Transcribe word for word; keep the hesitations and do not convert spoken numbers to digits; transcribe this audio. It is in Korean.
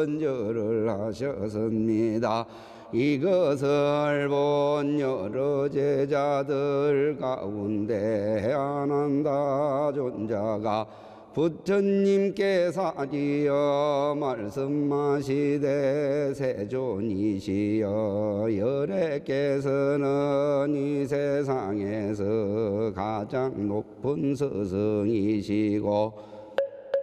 선절을 하셨습니다. 이것을 본 여러 제자들 가운데 아난다 존자가 부처님께 사리어 말씀하시되 세존이시여 열애께서는 이 세상에서 가장 높은 스승이시고